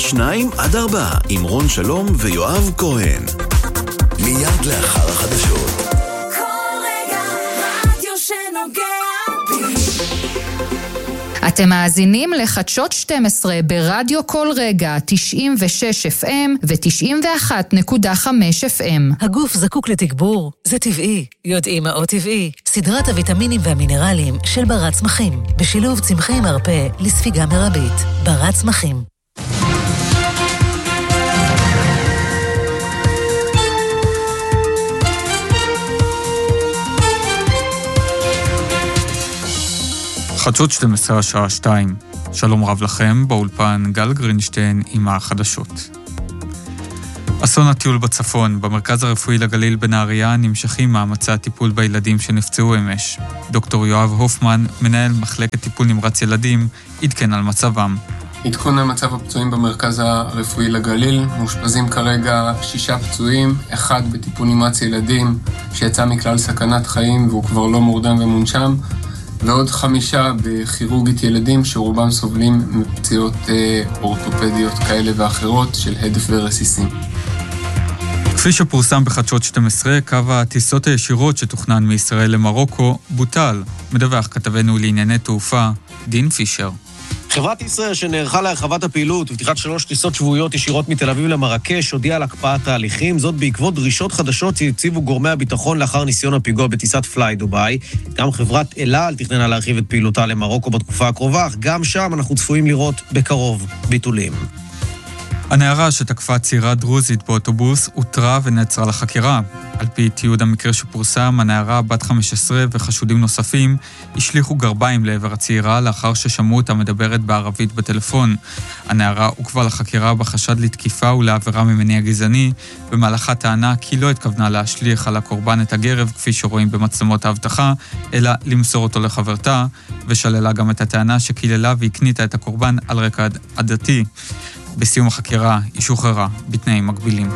2-4 עם רון שלום ויואב כהן. מיד לאחר החדשות. כל רגע רדיו שנוגע בי. אתם מאזינים לחדשות 12 ברדיו כל רגע 96 FM ו-91.5 FM. הגוף זקוק לתגבור, זה טבעי. יודעים מה עוד טבעי? סדרת הוויטמינים והמינרלים של ברת צמחים, בשילוב צמחי מרפא לספיגה מרבית. ברת צמחים. חדשות 12 השעה 2. שלום רב לכם, באולפן גל גרינשטיין עם החדשות. אסון הטיול בצפון, במרכז הרפואי לגליל בנהריה נמשכים מאמצי הטיפול בילדים שנפצעו אמש. דוקטור יואב הופמן, מנהל מחלקת טיפול נמרץ ילדים, עדכן על מצבם. עדכון על מצב הפצועים במרכז הרפואי לגליל, מאושפזים כרגע 6 פצועים, 1 בטיפול נמרץ ילדים שיצא מכלל סכנת חיים והוא כבר לא מורדם ומונשם, ועוד 5 בכירורגית ילדים שרובם סובלים מפציעות אורתופדיות כאלה ואחרות של הדף ורסיסים. כפי שפורסם בחדשות 12, קו הטיסות הישירות שתוכנן מישראל למרוקו בוטל. מדווח כתבנו לענייני תעופה, דין פישר. חברת ישראל שנערכה להרחבת הפעילות ופתיחת 3 טיסות שבועיות ישירות מתל אביב למרקש הודיעה על הקפאת תהליכים, זאת בעקבות דרישות חדשות שהציבו גורמי הביטחון לאחר ניסיון הפיגוע בטיסת פליי דובאי. גם חברת אל על תכננה להרחיב את פעילותה למרוקו בתקופה הקרובה, אך גם שם אנחנו צפויים לראות בקרוב ביטולים. הנערה שתקפה צעירה דרוזית באוטובוס הותרה ונעצרה לחקירה. על פי תיעוד המקרה שפורסם, הנערה בת 15 וחשודים נוספים השליחו גרביים לעבר הצעירה לאחר ששמעו אותה מדברת בערבית בטלפון. הנערה עוכבה לחקירה בחשד לתקיפה ולעבירה ממניע גזעני, במהלכה טענה כי לא התכוונה להשליך על הקורבן את הגרב כפי שרואים במצלמות האבטחה, אלא למסור אותו לחברתה, ושללה גם את הטענה שקיללה והקניתה את הקורבן על רקע עדתי. בסיום החקירה היא שוחררה בתנאים מגבילים.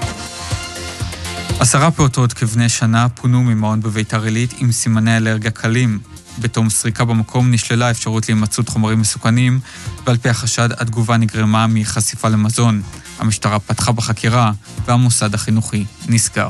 10 פעוטות כבני שנה פונו ממעון בביתר עילית עם סימני אלרגיה קלים. בתום סריקה במקום נשללה אפשרות להימצאות חומרים מסוכנים, ועל פי החשד התגובה נגרמה מחשיפה למזון. המשטרה פתחה בחקירה והמוסד החינוכי נסגר.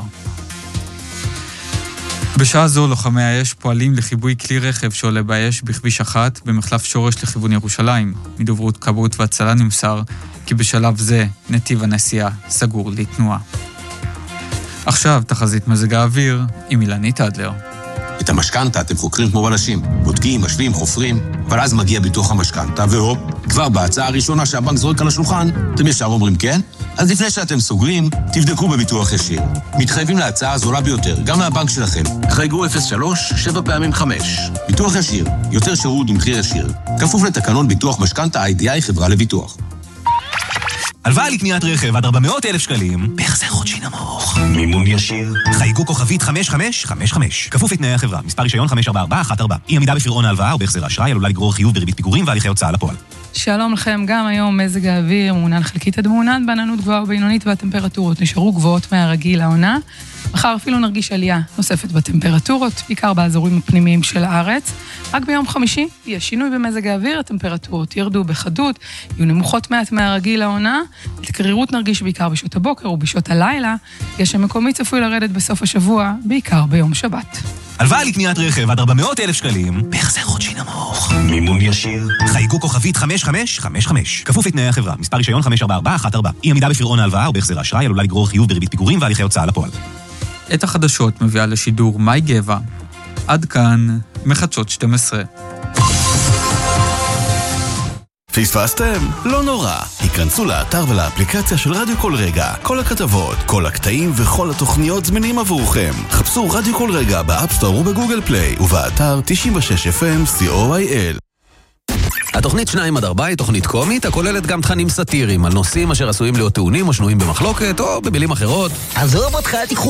בשעה זו לוחמי האש פועלים לחיבוי כלי רכב שעולה באש בכביש 1 במחלף שורש לכיוון ירושלים. מדוברות כבאות והצלה נמסר כי בשלב זה נתיב הנסיעה סגור לתנועה. עכשיו תחזית מזג האוויר עם אילנית אדלר. את המשכנתה אתם חוקרים כמו בלשים, בודקים, משווים, חופרים, אבל אז מגיע ביטוח המשכנתה, והופ, כבר בהצעה הראשונה שהבנק זורק על השולחן, אתם ישר אומרים כן? אז לפני שאתם סוגרים, תבדקו בביטוח ישיר. מתחייבים להצעה הזולה ביותר, גם מהבנק שלכם. חייגו 03 7 פעמים 5. ביטוח ישיר, יותר שירות במחיר ישיר. כפוף לתקנון ביטוח משכנתה IDI חברה לביטוח. הלוואה לקניית רכב עד 400,000 שקלים, בהחזר חודשי נמוך. מימון ישיר. חייגו כוכבית 5555. כפוף לתנאי החברה. מספר רישיון 54414. אי עמידה בפירעון ההלוואה או בהחזר האשראי עלולה לגרור חיוב בריבית פיגורים והליכי הוצאה לפועל. שלום לכם, גם היום מזג האוויר מעונן חלקית עד מעונן, בעננות גבוהה ובינונית והטמפרטורות נשארו גבוהות מהרגיל לעונה. מחר אפילו נרגיש עלייה נוספת בטמפרטורות, בעיקר באזורים הפנימיים של הארץ. רק ביום חמישי יהיה שינוי במזג האוויר, הטמפרטורות ירדו בחדות, יהיו נמוכות מעט מהרגיל לעונה, את הקרירות נרגיש בעיקר בשעות הבוקר ובשעות הלילה, גשם מקומי צפוי לרדת בסוף השבוע, בעיקר ביום שבת. הלוואה לקניית רכב עד 400,000 שקלים, בהחזר חודשי נמוך. מימון ישיר. חייגו כוכבית 5555. כפוף לתנאי החברה. מספר רישיון 54414. אי עמידה בפירעון ההלוואה או בהחזר האשראי עלולה לגרור חיוב בריבית פיגורים והליכי הוצאה לפועל. את החדשות מביאה לשידור מאי גבע. עד כאן מחדשות 12. פספסתם? לא נורא. היכנסו לאתר ולאפליקציה של רדיו כל רגע. כל הכתבות, כל הקטעים וכל התוכניות זמינים עבורכם. חפשו רדיו כל רגע באפסטור ובגוגל פליי ובאתר 96 FM co.il. התוכנית 2-4 היא תוכנית קומית הכוללת גם תכנים סאטיריים על נושאים אשר עשויים להיות טעונים או שנויים במחלוקת או במילים אחרות. עזוב אותך, תיקחו